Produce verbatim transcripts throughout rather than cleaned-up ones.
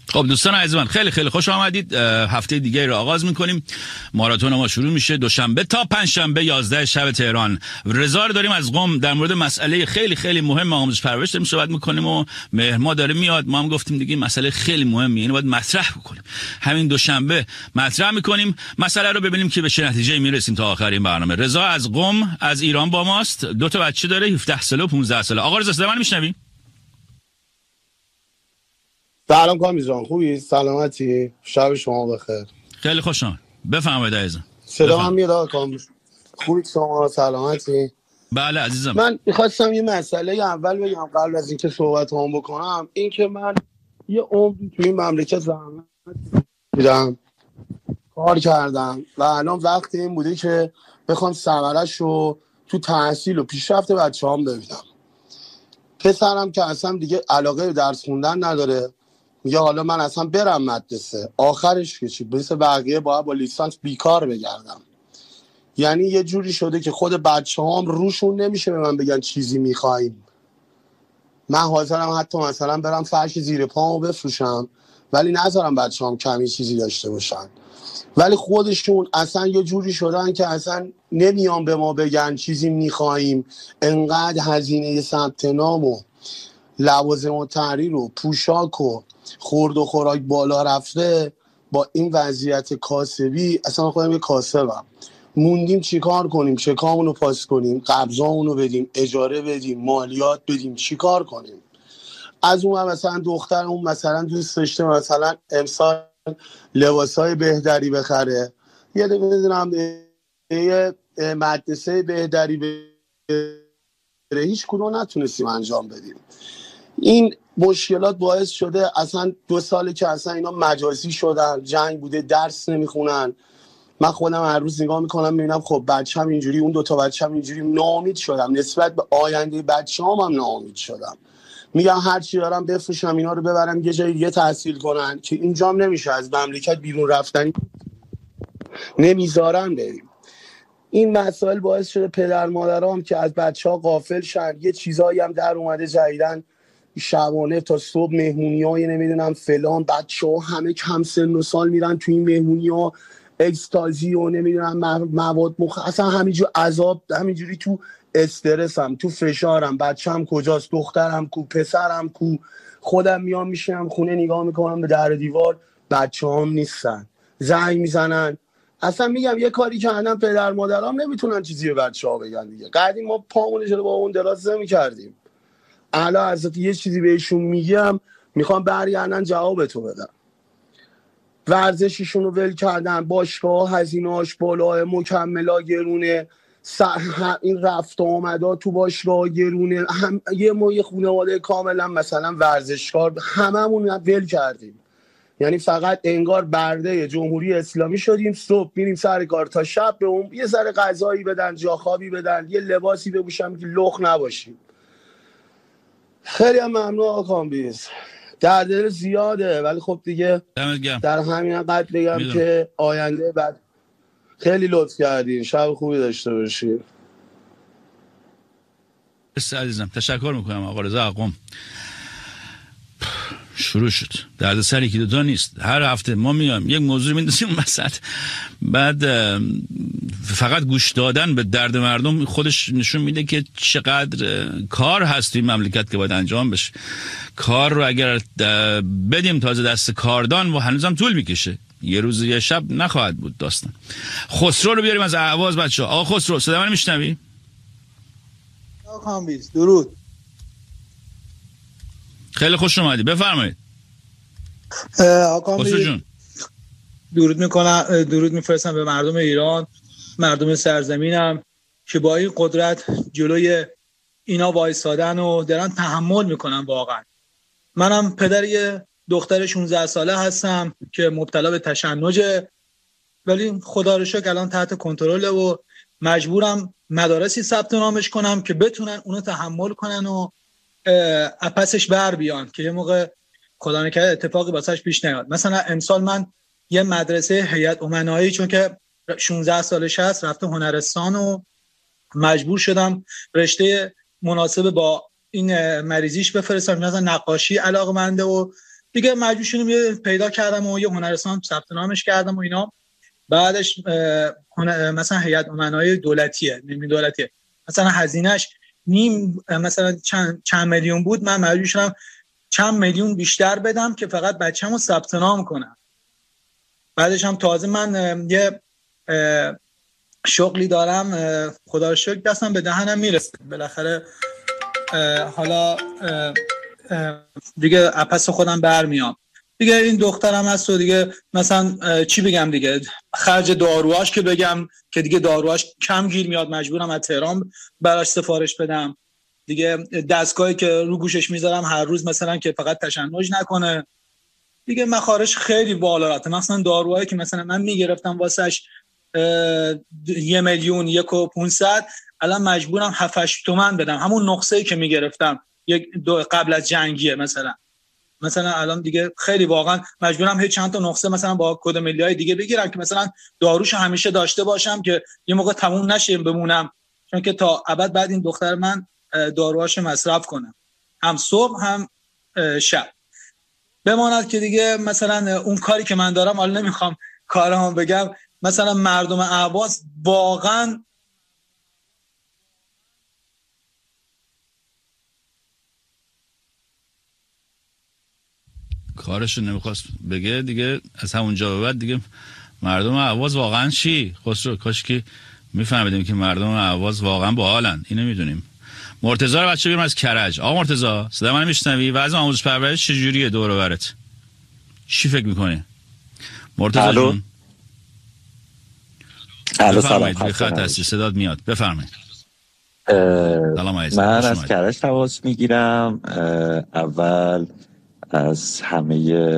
خب دوستان عزیز من، خیلی خیلی خوش آمدید. هفته دیگه رو آغاز میکنیم. ماراتون ما شروع میشه دوشنبه تا پنجشنبه یازده شب تهران. رضا رو داریم از قم در مورد مسئله خیلی خیلی مهم آموزش پرورش داریم صحبت میکنیم و مهرما داره میاد. ما هم گفتیم دیگه مسئله خیلی مهمه، اینو باید مطرح بکنیم. همین دوشنبه مطرح میکنیم مسئله رو، ببینیم که به چه نتیجه میرسیم تا آخر این برنامه. رضا از قم از ایران با ماست. دو تا بچه داره، هفده ساله و پانزده ساله. آقا رضا صدا من میشنوی؟ سلام کامیز جان، خوبی؟ سلامتی؟ شب شما بخیر. خیلی خوش آمد. بفرمایید عزیزم. صدا من میاد آقا کامیز؟ خوبی شما؟ سلامتی؟ بله عزیزم. من می‌خواستم یه مسئله اول بگم قبل از اینکه صحبتام بکنم. این که من یه عمری تو این مملکت زحمت کشیدم، کار کردم و الان وقت این بوده که بخوام ثمره‌اش رو تو تحصیل و پیشرفت بچه‌هام ببینم. پسرم که اصلا دیگه علاقه به درس خوندن نداره، میگه حالا من اصلا برم مدرسه، آخرش که چی؟ مثل بقیه باید با لیسانس بیکار بگردم. یعنی یه جوری شده که خود بچه‌هام روشون نمیشه به من بگن چیزی میخوایم. من حاضرم حتی مثلا برم فرش زیر پامو بفروشم ولی نذارم بچه‌هام کمی چیزی داشته باشن. ولی خودشون اصلا یه جوری شدن که اصلا نمیان به ما بگن چیزی میخوایم. انقدر هزینه ثبت نام و لوازم و تحریر و پوشاک و خورد و خوراک بالا رفته. با این وضعیت کاسبی اصلا خودم یه کاسبم، موندیم چیکار کنیم؟ چکامون رو پاس کنیم، قبضامون رو بدیم، اجاره بدیم، مالیات بدیم، چیکار کنیم؟ از اون مثلا دخترمون مثلا دوست داشته مثلا امسال لباسای بهتری بخره، یه دیگه میدونم یه مدرسه بهتری بره، هیچ کدوم نتونستیم انجام بدیم. این مشکلات باعث شده اصلا دو ساله که اصلا اینا مجازی شدن، جنگ بوده، درس نمیخونن. من خودم هر روز نگاه میکنم میبینم خب بچه‌م اینجوری، اون دوتا بچه‌م اینجوری. ناامید شدم نسبت به آینده بچه‌هام، هم ناامید شدم. میگم هر چی دارم بفروشم اینا رو ببرم یه جای دیگه تحصیل کنن که اینجام نمیشه، از مملکت بیرون رفتن نمیذارن بریم. این مسائل باعث شده پدر مادرام که از بچه‌ها غافل شن. یه چیزایی هم در اومده جدیدن، شبانه تا صبح مهمونیای نمیدونم فلان، بچه‌ها همه کم سن و سال میرن تو این مهمونی‌ها، اکستازی و نمیدونم مواد مخدر، اصلا همینجور عذاب، همینجوری تو استرسم، تو فشارم. بچه‌م کجاست؟ دخترم کو؟ پسرم کو؟ خودم میام میشینم خونه نگاه میکنم به در دیوار، بچه‌هام نیستن، زنگ میزنن. اصلا میگم یه کاری کردن پدر مادرام نمیتونن چیزی به بچه‌ها بگن دیگه. قدیم ما پامون جلو با اون دراز نمی‌کردیم، الان از یه چیزی بهشون میگم میخوام برگردن جواب تو بدن. ورزشیشون رو ول کردن، باشگاه هزینه‌اش بالا، مکملا گرونه، این رفت و آمدا تو باشگاه گرونه. هم یه ما یه خانواده کاملا مثلا ورزشکار هممون ول کردیم. یعنی فقط انگار برده جمهوری اسلامی شدیم، صبح میریم سر کار تا شب به اون یه ذره غذایی بدن، جاخوابی بدن، یه لباسی بپوشم که لخ نباشیم. خیلی هم ممنون آقا کامبیز، در دل زیاده ولی خب دیگه در همین قد بگم میدونم که آینده بعد. خیلی لطف کردین، شب خوبی داشته باشید. بس عزیزم تشکر میکنم آقا رضا قم. شروع شد درد سری که دوتا نیست. هر هفته ما میایم یک موضوع میندازیم وسط، بعد فقط گوش دادن به درد مردم خودش نشون میده که چقدر کار هست توی مملکت که باید انجام بشه. کار رو اگر بدیم تازه دست کاردان و هنوزم طول میکشه، یه روز یه شب نخواهد بود داستان. خسرو رو بیاریم از اهواز بچه ها. آقا خسرو صدا من میشنوی؟ آقا کامبیز درود. خیلی خوش اومدی، بفرمایید. آقا کامبیز درود میکنم، درود میفرستم به مردم ایران، مردم سرزمینم که با این قدرت جلوی اینا وایسادن و دارن تحمل میکنن. واقعا منم پدر یه دختر شانزده ساله هستم که مبتلا به تشنجه، ولی خدا رو شکر الان تحت کنترل و مجبورم مدارسی ثبت نامش کنم که بتونن اونو تحمل کنن و اپسش بر بیان که یه موقع خدا نکرده اتفاقی واسش پیش نیاد. مثلا امسال من یه مدرسه هیئت امنایی، چون که شانزده سالش هست، رفته هنرستان و مجبور شدم رشته مناسب با این مریضیش بفرستم. مثلا نقاشی علاقه‌منده و دیگه مجبور شدم یه پیدا کردم و یه هنرستان ثبت نامش کردم و اینا. بعدش مثلا هیئت امنای دولتیه نیمه دولتیه، مثلا هزینهش نیم مثلا چند چند میلیون بود، من مجبور شدم چند میلیون بیشتر بدم که فقط بچه‌مو ثبت نام کنم. بعدش هم تازه من یه شغلی دارم، خدا رو شکر دستم به دهنم میرسه بالاخره، حالا دیگه اپس خودم برمیام دیگه. این دخترم هست و دیگه مثلا چی بگم دیگه، خرج داروهاش که بگم که دیگه داروهاش کم گیر میاد، مجبورم از تهران براش سفارش بدم دیگه. دستگاهی که رو گوشش میذارم هر روز مثلا که فقط تشنج نکنه دیگه. مخارج خیلی بالا رفته، مثلا داروهایی که مثلا من میگرفتم واسش یه میلیون یک و پونصد، الان مجبورم هفت هشت تومن بدم، همون نسخه‌ای که میگرفتم یک قبل از جنگیه مثلا. مثلا الان دیگه خیلی واقعا مجبورم هیچ چند تا نسخه مثلا با کد ملی‌های دیگه بگیرم که مثلا داروش همیشه داشته باشم که یه موقع تموم نشه بمونم، چون که تا ابد بعد این دختر من داروهاش مصرف کنم، هم صبح هم شب. بماند که دیگه مثلا اون کاری که من دارم، حالا نمیخوام کارامو بگم، مثلا مردم اهواز واقعا کارشو نمیخواست بگه دیگه. از همونجا به بعد دیگه مردم اهواز واقعا چی؟ خسرو کاش که میفهمیدیم که مردم اهواز واقعا باحالن، اینو میدونیم. مرتضی رو بچه بیرم از کرج. آقا مرتضی صدا من میشنوی؟ وضع آموزش پرورش چجوریه دور و برت؟ چی فکر میکنی؟ مرتضی جون بفرمایید، روی خط هستی، صدات میاد، بفرمایید. من از کرج تماس میگیرم. اول از همه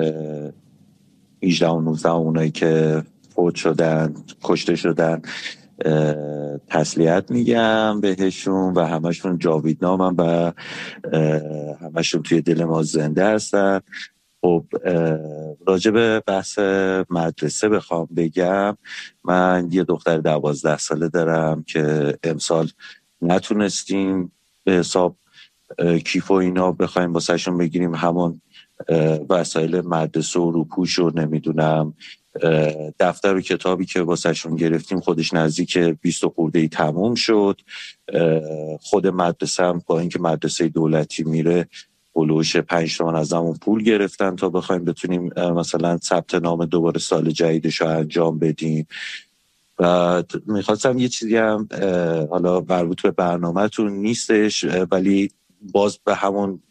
هجده و نوزده اونایی که فوت شدن کشته شدن تسلیت میگم بهشون و همشون جاویدنامن و همشون توی دل ما زنده هستن. خب راجع به بحث مدرسه بخوام بگم، من یه دختر دوازده ساله دارم که امسال نتونستیم به حساب کیف و اینا بخوایم واسهشون بگیریم، همون وسایل مدرسه و روپوش و نمیدونم دفتر و کتابی که واسهشون گرفتیم خودش نزدیک بیست خورده ای تموم شد. خود مدرسه هم با اینکه مدرسه دولتی میره بلوش پنج تومن از همون پول گرفتن تا بخوایم بتونیم مثلا ثبت نام دوباره سال جدیدش رو انجام بدیم. و میخواستم یه چیزی هم حالا مربوط به برنامه‌تون نیستش ولی باز به همون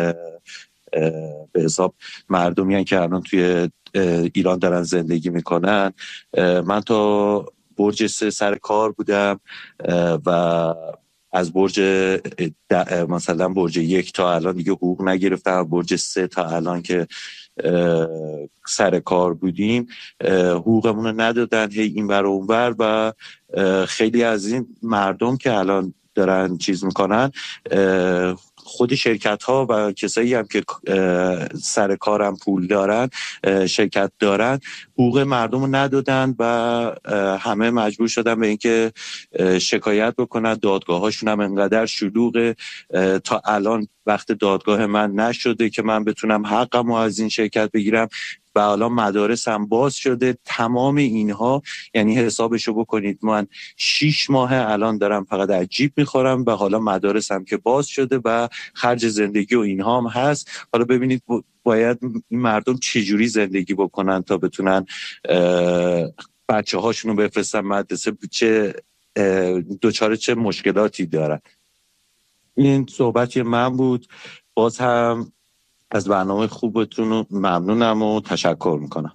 به حساب مردمی هن که الان توی ایران دارن زندگی میکنن. من تا برج سه سر کار بودم و از برج مثلا برج یک تا الان دیگه حقوق نگرفتم، برج سه تا الان که سر کار بودیم حقوقمون رو ندادن، هی این ور و اون ور. و خیلی از این مردم که الان دارن چیز میکنن، خود شرکت ها و کسایی هم که سر کارم پول دارن شرکت دارن حقوق مردم رو ندادن و همه مجبور شدن به اینکه شکایت بکنن. دادگاه هاشون هم انقدر شلوغه تا الان وقت دادگاه من نشده که من بتونم حقم رو از این شرکت بگیرم و حالا مدارس هم باز شده. تمام اینها یعنی حسابشو بکنید من شیش ماه الان دارم فقط از جیب میخورم و حالا مدارس هم که باز شده و خرج زندگی و اینها هم هست. حالا ببینید باید این مردم چجوری زندگی بکنن تا بتونن بچه هاشونو بفرستن مدرسه، چه دوچاره چه مشکلاتی دارن. این صحبتی من بود. باز هم از برنامه خوبتون ممنونم و تشکر میکنم.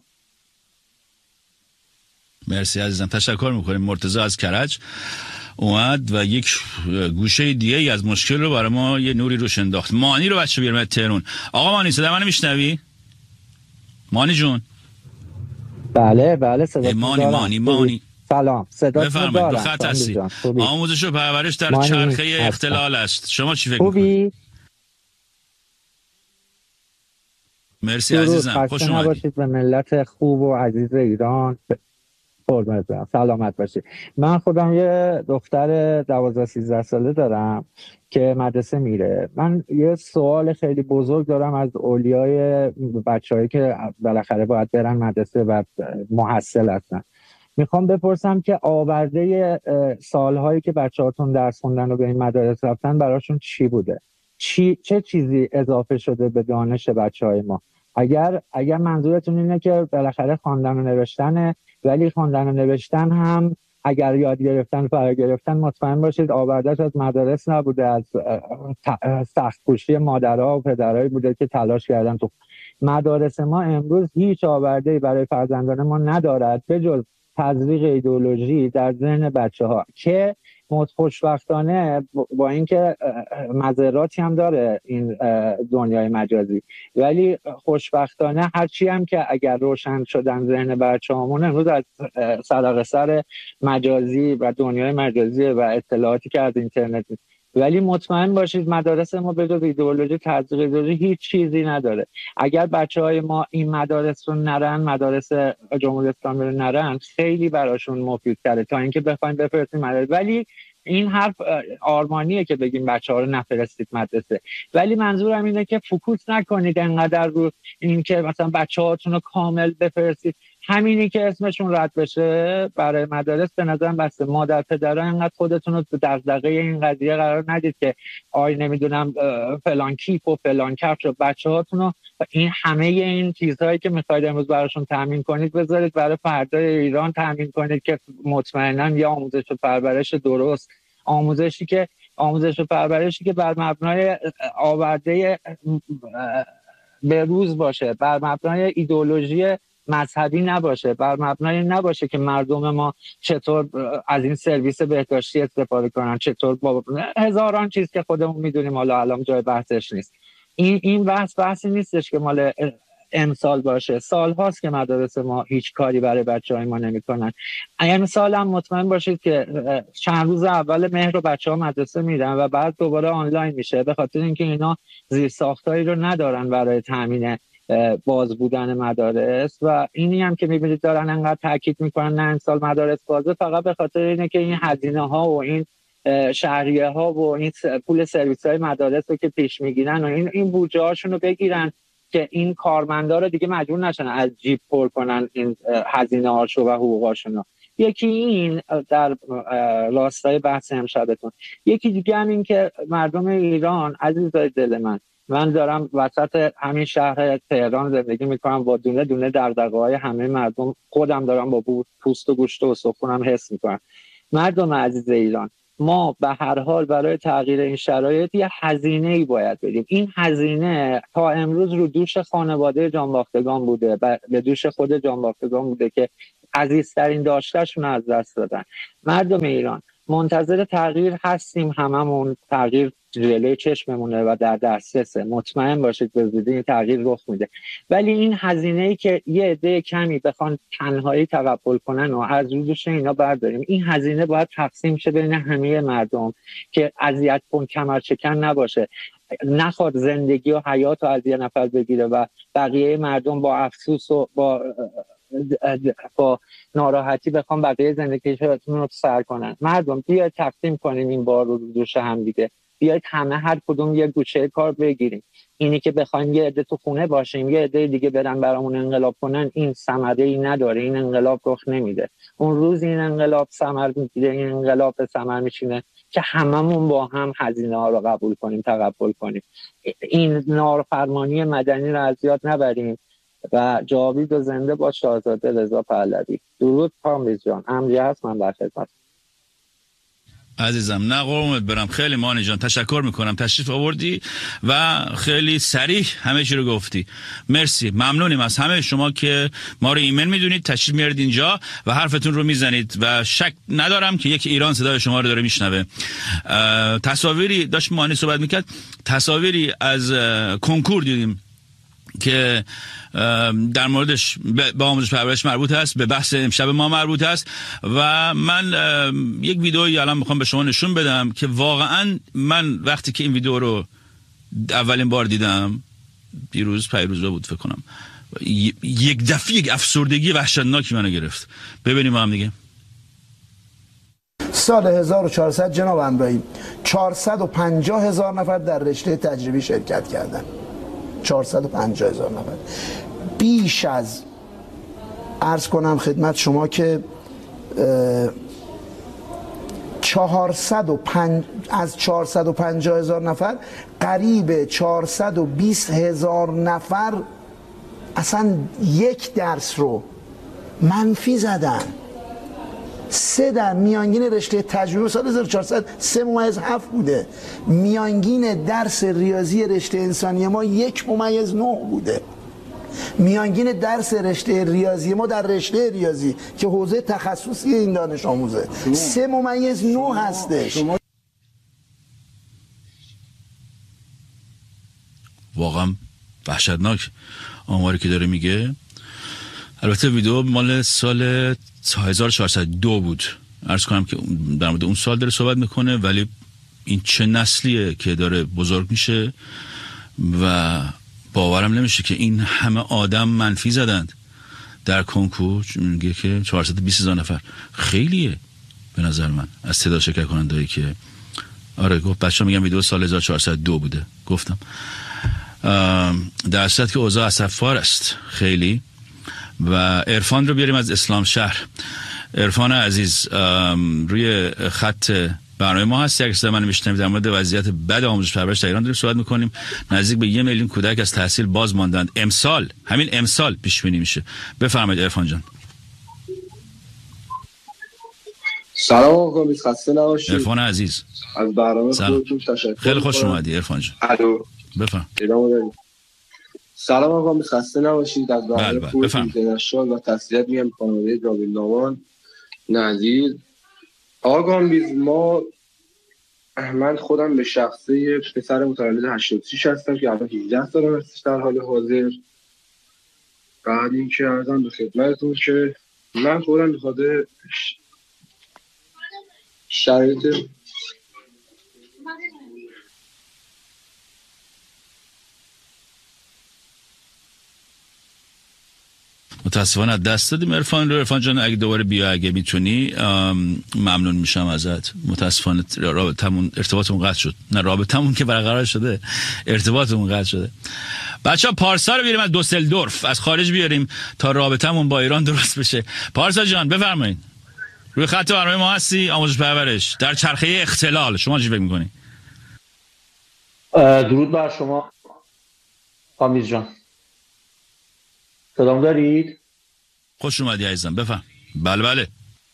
مرسی عزیزم، تشکر میکنیم. مرتضی از کرج اومد و یک گوشه دیگه ای از مشکل رو برای ما یه نوری روش انداخت. مانی رو بچه بیارم تهران. آقا مانی صدا منو میشنوی؟ مانی جون. بله بله صدا مانی مانی مانی سلام، صدا بفرمایید. دو خط هستی. آموزش و پرورش در چرخه اختلال است. شما چی فکر می‌کنید؟ مرسی عزیزم، خوش اومدید. باشید به ملت خوب و عزیز ایران. قربونت برم، سلامت باشی. من خودم یه دختر دوازده سیزده ساله دارم که مدرسه میره. من یه سوال خیلی بزرگ دارم از اولیای بچه‌هایی که بالاخره باید برن مدرسه و محصل هستن. میخوام بپرسم که آورده سالهایی که بچه‌هاتون درس خوندن و به این مدارس رفتن براشون چی بوده؟ چی چه چیزی اضافه شده به دانش بچه‌های ما؟ اگر اگر منظورتون اینه که بالاخره خواندن و نوشتن، ولی خواندن و نوشتن هم اگر یاد گرفتن و فرا گرفتن، مطمئن باشید آوردهش از مدارس نبوده، از سخت‌کوشی مادرها و پدرهایی بوده که تلاش کردن. تو مدارس ما امروز هیچ آورده‌ای برای فرزندان ما ندارد به جز تزریق ایدئولوژی در ذهن بچه‌ها که خوشبختانه با اینکه مضراتی هم داره این دنیای مجازی، ولی خوشبختانه هرچی هم که اگر روشن شدن ذهن بچه‌هامون امروز از سر سر مجازی و دنیای مجازی و اطلاعاتی که از اینترنت، ولی مطمئن باشید مدارس ما به جز ایدئولوژی تزریق ایدئولوژی هیچ چیزی نداره. اگر بچه‌های ما این مدارس رو نرن، مدارس جمهوری اسلامی رو نرن، خیلی براشون مفیدتره تا اینکه بخوایم بفرستیم مدارس. ولی این حرف آرمانیه که بگیم بچه‌ها رو نفرستید مدرسه، ولی منظورم اینه که فوکوس نکنید انقدر رو این که مثلا بچه‌هاتون رو کامل بفرستید. همینی که اسمشون رد بشه برای مدارس به نظرم بسته. مادر پدرها اینقدر خودتون رو دغدغه این قضیه قرار ندید که آی نمیدونم فلان کیف و فلان کفش و بچه‌هاتون رو این همه این چیزهایی که میخواید امروز براشون تامین کنید بذارید برای فردای ایران تامین کنید که مطمئنا یا آموزش و پرورش درست، آموزشی که آموزش و پرورشی که بر مبنای آورده به روز باشه، بر مبنای ایدئولوژی مذهبی نباشه، بر مبنای نباشه که مردم ما چطور از این سرویس بهداشتی استفاده کنن، چطور با هزاران چیز که خودمون میدونیم، حالا الان جای بحثش نیست. این این بحث بحثی نیستش که مال امسال باشه، سال هاست که مدارس ما هیچ کاری برای بچه‌های ما نمی‌کنن. امسال هم مطمئن باشید که چند روز اول مهر رو بچه‌ها مدرسه میرن و بعد دوباره آنلاین میشه، به خاطر اینکه اینا زیرساختایی رو ندارن برای تامین باز بودن مدارس. و اینی هم که میبینید دارن انقدر تاکید میکنن نه امسال مدارس بازه، فقط به خاطر اینه که این هزینه ها و این شهریه ها و این پول سرویس های مدارس رو که پیش میگیرن و این این بودجه هاشون رو بگیرن که این کارمندا رو دیگه مجبور نشن از جیب پر کنن این هزینه هاشو و حقوقاشونو. یکی این در راستای بحث امشبتون. یکی دیگه هم این که مردم ایران، عزیزای دل من، من دارم وسط همین شهر تهران زندگی میکنم، با دونه دونه دغدغه‌های همه مردم خودم دارم با پوست و گوشت و استخونم حس میکنم. مردم عزیز ایران، ما به هر حال برای تغییر این شرایط یه هزینه‌ای باید بدیم. این هزینه تا امروز رو دوش خانواده جانباختگان بوده، به دوش خود جانباختگان بوده که عزیزترین داشته‌شون از دست دادن. مردم ایران منتظر تغییر هستیم، هممون تغییر جلوی چشممونه و در دسترسه. مطمئن باشید به زودی این تغییر رخ میده، ولی این هزینه‌ای که یه عده کمی بخوان تنهایی تقبل کنن و از روش اینا برداریم، این هزینه باید تقسیم شه بین همه مردم که اذیت کن کمر شکن نباشه، نخواد زندگی و حیات رو از یه نفر بگیره و بقیه مردم با افسوس و با با ناراحتی بخوام بقیه زندگیشون رو سر کنن. مردم بیاید تقسیم کنیم این بار رو دوش هم دیگه، بیاید همه هر کدوم یه گوشه کار بگیریم. اینی که بخوایم یه عده تو خونه باشیم یه عده دیگه برن برامون انقلاب کنن، این ثمره‌ای نداره، این انقلاب رخ نمیده. اون روز این انقلاب ثمر میگیره، این انقلاب به ثمر میشینه که هممون با هم هزینه ها رو قبول کنیم، تقبل کنیم. این نافرمانی مدنی رو از یاد نبریم و جاوید و زنده با شاهزاده رضا پهلوی. درود کامبیز جان، امری هست، من در خدمت. عزیزم نه قربونت برم، خیلی مانی جان تشکر میکنم، تشریف آوردی و خیلی صریح همه چی رو گفتی. مرسی، ممنونیم از همه شما که ما رو ایمن میدونید، تشریف میارید اینجا و حرفتون رو میزنید و شک ندارم که یک ایران صدای شما رو داره میشنوه. تصاویری داشت مانی صحبت میکرد، تصاویری از کنکور دیدیم که در موردش به آموزش پرورش مربوط هست، به بحث امشب ما مربوط هست و من یک ویدئویی الان میخوام به شما نشون بدم که واقعا من وقتی که این ویدئو رو اولین بار دیدم دیروز پیروزا بود فکر کنم، یک دفعه یک افسردگی وحشتناکی منو گرفت. ببینیم با هم دیگه. سال هزار و چهارصد جناب انبایی چهارصد و پنجاه هزار نفر در رشته تجربی شرکت کردن. چهارصد و پنجاه هزار نفر، بیش از عرض کنم خدمت شما که چهارصد و پنج از چهارصد و پنجاه هزار نفر قریب چهارصد و بیست هزار نفر اصلا یک درس رو منفی زدن. سه در میانگین رشته تجربه سال هزار و چهارصد سه ممیز هفت بوده، میانگین درس ریاضی رشته انسانی ما یک ممیز نه بوده، میانگین درس رشته ریاضی ما در رشته ریاضی که حوزه تخصصی این دانش آموزه سه ممیز نه هستش. واقعا وحشتناک آماری که داره میگه. البته ویدیو مال سال هزار و چهارصد و دو بود، عرض کنم که در مورد اون سال داره صحبت میکنه، ولی این چه نسلیه که داره بزرگ میشه و باورم نمیشه که این همه آدم منفی زدند در کنکور. میگه که چهارصد و بیست هزار نفر خیلیه به نظر من از تعداد شرکت کنندهایی که آره گفت بچه ها میگم ویدیو سال هزار و چهارصد و دو بوده. گفتم در صورت که اوضاع اسفبار است خیلی. و عرفان رو بیاریم از اسلام شهر. عرفان عزیز روی خط برنامه ما هست، یک سه من میشنوید در مورد وضعیت بد آموزش پرورش در ایران داریم صحبت میکنیم. نزدیک به یه میلیون کودک از تحصیل باز ماندند امسال، همین امسال پیش بینی میشه. بفرمایید عرفان جان. سلام آقا، خسته نباشید. عرفان عزیز از برنامه خودتون تشکر. خیلی خوش اومدی عرفان جان. الو بفرمایید. سلام آقا، خسته نباشید. از برنامه خودتون تشکر و تسلیت میگم خانواده جاوید نامان نظیر. آقا ما من خودم به شخصه پسر متولد هشتاد و شش هستم که الان هجده سالم هستش در حال حاضر. بعد اینکه عرضم به خدمتتون که من خودم به خاطر شرایط متاسفانه از دست دادیم عرفان رو. عرفان جان اگه دوباره بیا اگه میتونی ممنون میشم ازت. متاسفانه رابطمون ارتباطمون قطع شد. نه رابطمون که برقرار شده، ارتباطمون قطع شده. بچه‌ها پارسا رو بیاریم از دوسلدورف، از خارج بیاریم تا رابطمون با ایران درست بشه. پارسا جان بفرمایید. روی خط برنامه ما هستی. آموزش پرورش در چرخه اختلال، شما چی فکر می‌کنی؟ درود بر شما کامیز جان. سلام دارید؟ خوش اومدی عزیزم، بفهم. بله بله.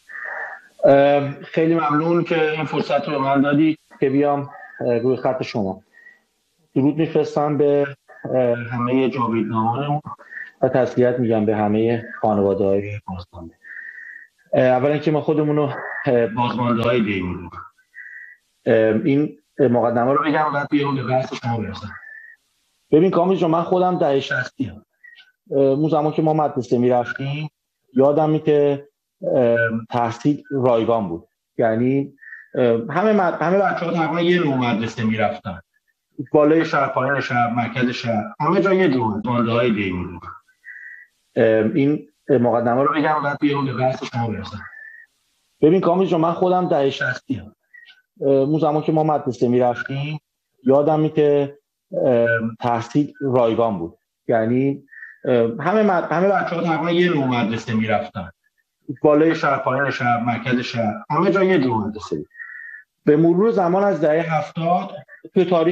خیلی ممنون که این فرصت رو به من دادی که بیام روی خط شما. درود میفرستم به همه جاویدنامانمون و تسلیت میگم به همه خانواده های بازمانده. اولا که ما خودمون رو بازمانده های دیدیم. این مقدمه رو بگم بعد بیام به بحث شما برسم. ببین کامیز جان، من خودم دهه شصتی ام. اون زمان که ما مدرسه میرفتیم یادمه که تحصیل رایگان بود، یعنی همه مد... همه بچه‌ها تقریبا یه نوع مدرسه میرفتن، بالای شهر، پایین شهر، مرکز شهر، همه جا یه دونه مانده‌های دینی بود. این مقدمه رو بگم بعد بیام به بحث شما برسم. ببین کامیز جان، من خودم دهه شصتی ام. اون زمان که ما مدرسه میرفتیم یادمه که تحصیل رایگان بود، یعنی همه مد... همه بچه‌ها تقریبا یه نوع مدرسه میرفتن، بالای شهر، پایین شهر، مرکز شهر، همه جا یه دونه مدرسه بود. به مرور زمان از دهه هفتاد توی تاریخ